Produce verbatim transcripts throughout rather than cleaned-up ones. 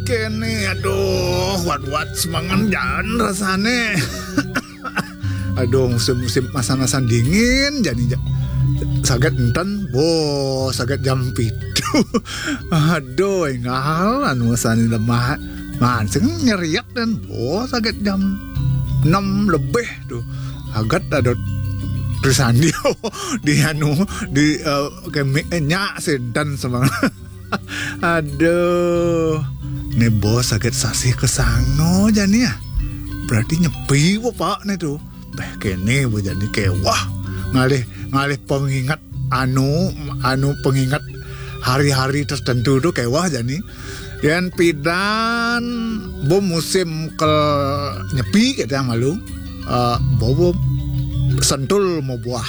kene aduh wat-wat semangat jan rasane. Aduh musim-musim masa-masa dingin jadi saged enten bo saged jam pitu. Aduh engal anu sani lemah man sing nyeriak dan bo saged jam enam lebih tuh agak ada tulisan dia di anu di uh, kemiknya sedan semangat. Aduh nih bos sakit sasih kesano jani ya berarti nyepi wo pak nih tuh teh kene bo jadi kewah ngalih ngalih pengingat anu anu pengingat hari-hari tertentu tuh kewah jani dan pidan bo musim ke nyepi kita malu uh, bo bo sentul mau buah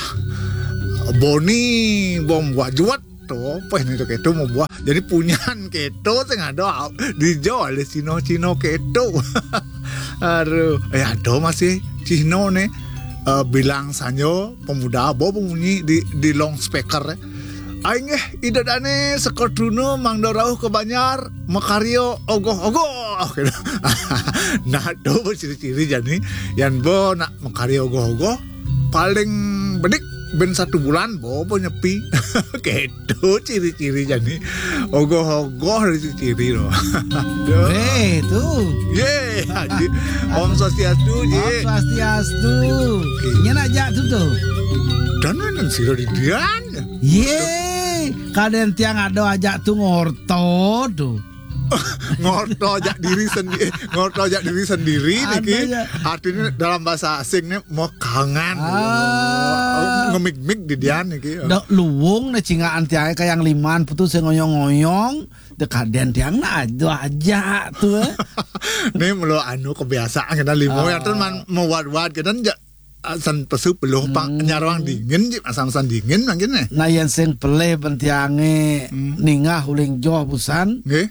boni bom buah juat tuh apa ini tuh keto mau buah jadi punyan keto sing ada dijual di Cino Cino keto. Aduh eh ada masih Cino nih uh, bilang sanyo pemuda bo bunyi di di long speaker aing eh ida dane sekoduno mang dorauh ke Banyar makario ogoh-ogoh gitu. Nah do ciri-ciri jadi yang bo nak makario ogoh-ogoh paling bedik ben satu bulan bo bo nyepi. Gitu ciri-ciri jadi ogoh-ogoh dari ciri loh. Eh tuh ye haji Om Swastiastu ye Om Swastiastu nyana aja tuh tuh dan nan siro di dian ye kadang tiang ada aja tuh ngorto tuh. Ngorto ajak diri sendiri, ngorto ajak diri sendiri niki. Artinya dalam bahasa asingnya mau kangen. Ah. Ngemik-mik di dia niki. Dak luwung na cingaan tiang kayak yang liman putus ngoyong-ngoyong, dekaden tiang na aja tuh. Nih melo anu kebiasaan kita limo ya tuh man mewad-wad kita nja san pesu peluh pang nyarwang dingin asam-asam dingin mungkin nih. Nah yang sing peleh bentiange ningah uling joh busan. Nggih.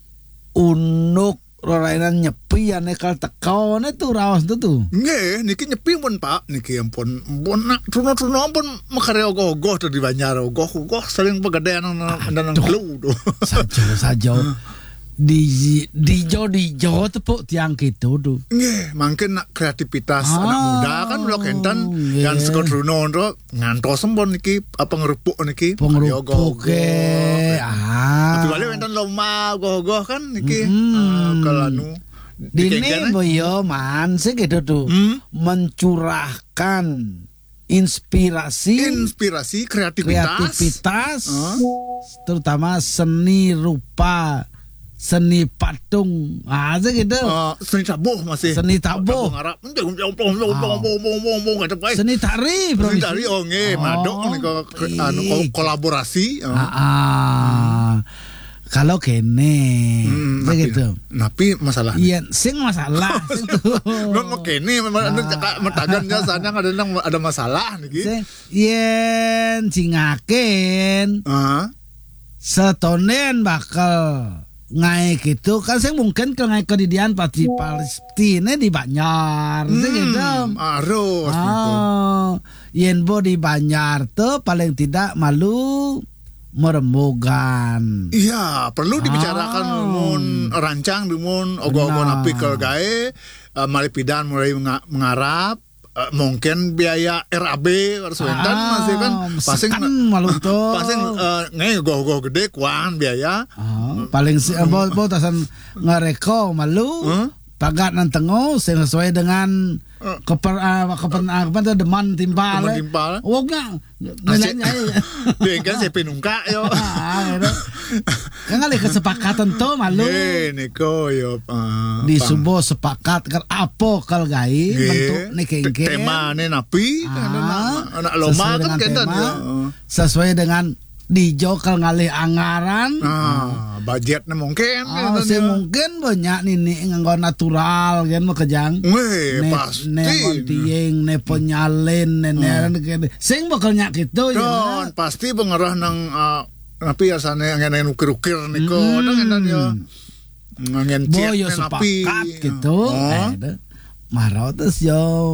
Unuk rorainan nyepi ya nekal tekau ne tuh rawas tuh tuh. Nggih, niki nyepi pun Pak, niki ampun pun nak tuno-tuno pun makare ogoh-ogoh tuh di Banjar ogoh-ogoh sering pegadean nang kelu tuh. Sajo sajo. Di di jo di jo tepuk tiang gitu tuh. Nggih, mungkin nak kreativitas ah, anak muda kan udah kentan yang sekoduno ndo ngantos sembon niki apa ngerupuk niki pengerupuk ke. Ah. Tapi balik enten lomba ogoh-ogoh kan niki uh, kelanu dini boyo man segitu tuh hmm? Mencurahkan inspirasi inspirasi kreativitas kreativitas huh? Terutama seni rupa seni patung aja gitu uh, seni tabuh masih seni tabuh ngarap seni tari seni tari oh nggih madok nih anu kolaborasi ah kalau kene hmm, gitu tapi masalah iya sing masalah sing tuh mau kene metagannya sana kadang ada masalah nih yen cingaken setonen bakal ngai gitu kan saya mungkin ke ngai kedidian pati Palestina di Banyar hmm, gitu harus oh, yen bo di Banyar tuh paling tidak malu meremugan iya perlu dibicarakan oh. Mun rancang mun ogoh-ogoh napi ke gae uh, malipidan mulai mengarap Uh, mungkin biaya R A B harus wentan ah, masih kan pasing malu tuh pasing uh, nge goh-goh gede kuan biaya oh, paling si uh, bo bo tasan ngareko malu huh? Pagat nan tengo sesuai dengan uh, keper uh, keper uh, apa tuh deman timpal deman timpal wognya nilainya dia kan saya penungka yo kan kali kesepakatan tuh malu ini ko yo di subuh sepakat kan apa kal gai bentuk nikengke tema ne napi anak loma kan kendan sesuai dengan di jokal ngalih anggaran ah, budgetnya mungkin oh, saya mungkin banyak nih nganggo natural kan mau kejang weh pasti ne kontieng ne penyalin ne ne sing bakal nyak gitu ya pasti pengerah nang napi asane ngen ukir-ukir niko nang yo ngen ciet napi sepakat gitu marau terus yo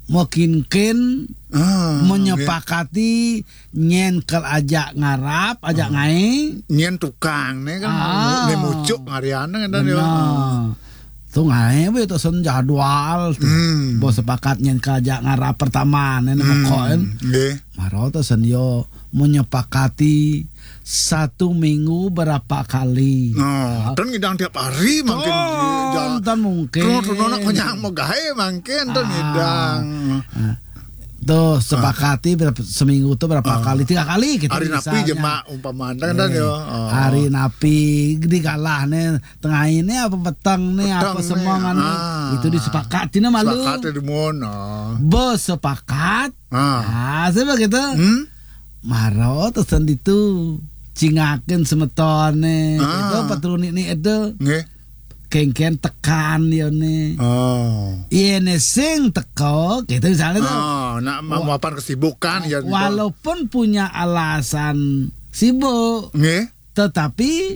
mungkin Ah, menyepakati nyen kel ajak ngarap, ajak ngai. nyen tukang nih kan Ah. ne mucuk ngariana kan yo. Benar. Tuh ngai we tuh sen jadwal tuh. Hmm. Bos sepakat nyen kel ajak ngarap pertama nen mokoen. Nggih. Maro tuh sen yo menyepakati satu minggu berapa kali. Oh, dan ngidang tiap hari makin Oh, dan mungkin. Trono kenyang mau gawe makin dan Ah. ngidang. Tuh sepakati berapa, seminggu tuh berapa Ah. kali, tiga kali kita Hari napi misalnya. jemak umpamanya kan yo. Oh. Hari napi dikalah nih tengah ini apa petang nih Petang apa nih, semongan nih. ah. Itu disepakati nih malu. Sepakat di mono. Bos sepakat. Ah. Ah, saya begitu. Hmm? Maro terus itu cingaken semeton nih. Ah. Itu patruni nih itu Nggih. kengken tekan ya nih. Oh. Iya nih sing teko gitu misalnya tuh. Oh, nak mapan kesibukan ya. Walaupun punya alasan sibuk, Nggih. tetapi